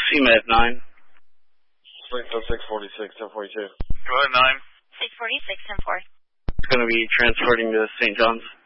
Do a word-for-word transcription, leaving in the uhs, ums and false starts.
C M E D nine. Springfield six forty-six, ten forty-two. Go ahead, nine. six forty-six, ten four. It's going to be transporting to Saint John's.